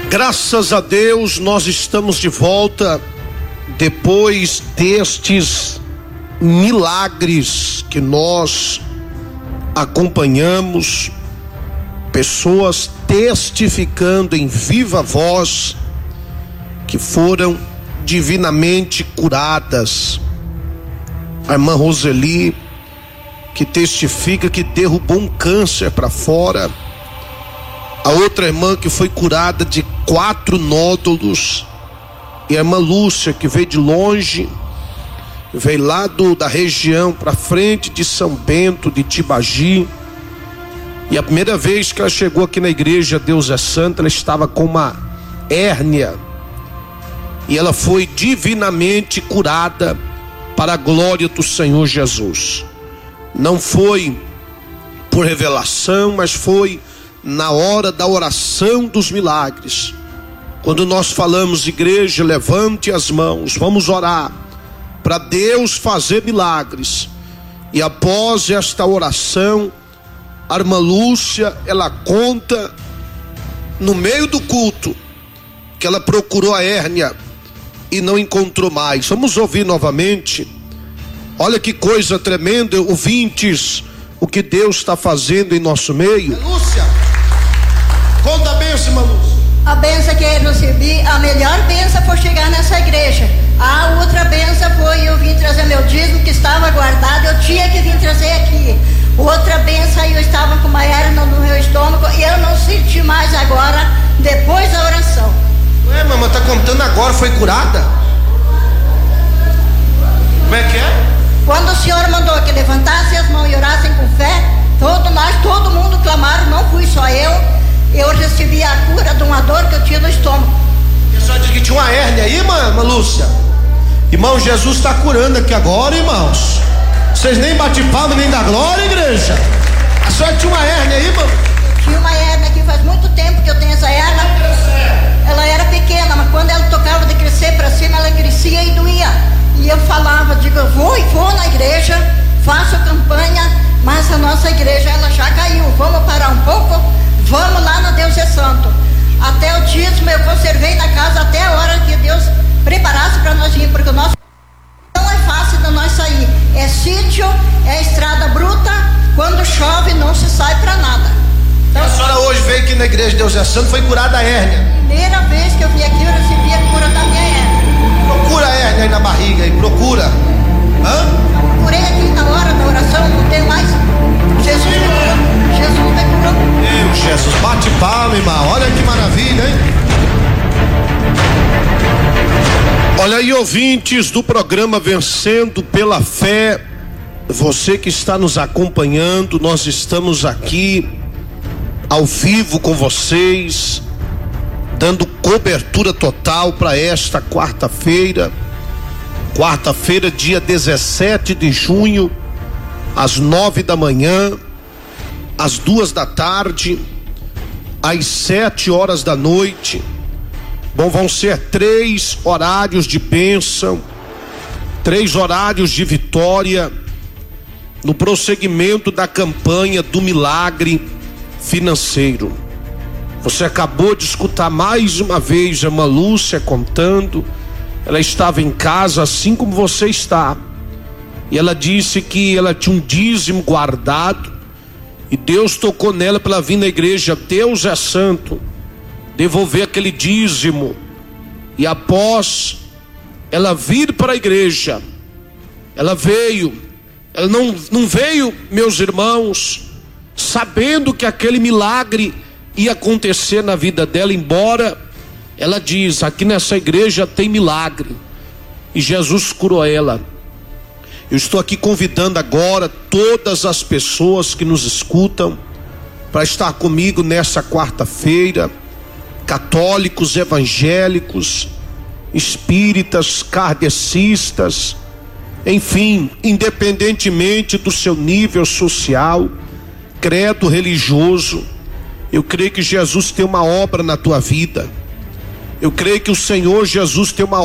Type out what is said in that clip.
Graças a Deus nós estamos de volta depois destes milagres que nós acompanhamos, pessoas testificando em viva voz que foram divinamente curadas. A irmã Roseli, que testifica que derrubou um câncer para fora. A outra irmã que foi curada de 4 nódulos. E a irmã Lúcia, que veio de longe, veio lá da região para frente de São Bento, de Tibagi. E a primeira vez que ela chegou aqui na igreja Deus é Santo, ela estava com uma hérnia. E ela foi divinamente curada para a glória do Senhor Jesus. Não foi por revelação, mas foi na hora da oração dos milagres. Quando nós falamos, igreja, levante as mãos, vamos orar para Deus fazer milagres. E após esta oração, a irmã Lúcia, ela conta no meio do culto que ela procurou a hérnia e não encontrou mais. Vamos ouvir novamente. Olha que coisa tremenda, ouvintes, o que Deus está fazendo em nosso meio. Lúcia, conta a bênção, irmã Lúcia. A bênção que eu recebi, a melhor bênção foi chegar nessa igreja. A outra bênção foi eu vim trazer meu dízimo que estava guardado, eu tinha que vir trazer aqui. Outra bênção, eu estava com uma hérnia no meu estômago e eu não senti mais agora, depois da oração. Ué, mamãe, tá contando agora, foi curada? Como é que é? Quando o Senhor mandou que levantassem as mãos e orassem com fé, todo mundo clamaram, não fui só eu recebi a cura de uma dor que eu tinha no estômago. A senhora disse que tinha uma hérnia aí, irmã Lúcia? Irmão, Jesus está curando aqui agora, irmãos. Vocês nem batem palma, nem dá glória, igreja. A senhora tinha uma hérnia aí, irmão? Eu tinha uma hérnia aqui, faz muito tempo que eu tenho essa hérnia. Ela era pequena, mas quando ela tocava de crescer para cima, ela crescia e doía. E eu falava, digo, eu vou na igreja, faço campanha, mas a nossa igreja, ela já caiu. Vamos parar um pouco? Vamos lá na Deus é Santo. Até o dízimo eu conservei na casa até a hora que Deus preparasse para nós ir, porque o nosso não é fácil de nós sair. É sítio, é estrada bruta, quando chove não se sai para nada. Então, a senhora hoje veio aqui na igreja Deus é Santo, foi curada a hérnia. Primeira vez que eu vim aqui, eu recebi a cura da minha hérnia. Procura a hérnia aí na barriga aí, procura. Hã? Curei aqui na hora da oração, não tem mais. Jesus me curou, Jesus me curou. Meu Jesus, bate palma, irmão, olha que maravilha, hein? Olha aí, ouvintes do programa Vencendo pela Fé, você que está nos acompanhando, nós estamos aqui ao vivo com vocês, dando cobertura total para esta quarta-feira, dia 17 de junho, às 9 da manhã, às 2 da tarde, às 7 horas da noite. Bom, vão ser 3 horários de bênção, 3 horários de vitória, no prosseguimento da campanha do milagre financeiro. Você acabou de escutar mais uma vez a irmã Lúcia contando. Ela estava em casa assim como você está, e ela disse que ela tinha um dízimo guardado e Deus tocou nela para ela vir na igreja Deus é Santo, devolver aquele dízimo. E após ela vir para a igreja, ela veio. Ela não veio, meus irmãos, sabendo que aquele milagre ia acontecer na vida dela, embora ela diz, aqui nessa igreja tem milagre, e Jesus curou ela. Eu estou aqui convidando agora todas as pessoas que nos escutam para estar comigo nessa quarta-feira, católicos, evangélicos, espíritas, kardecistas, enfim, independentemente do seu nível social, credo religioso, eu creio que Jesus tem uma obra na tua vida. Eu creio que o Senhor Jesus tem uma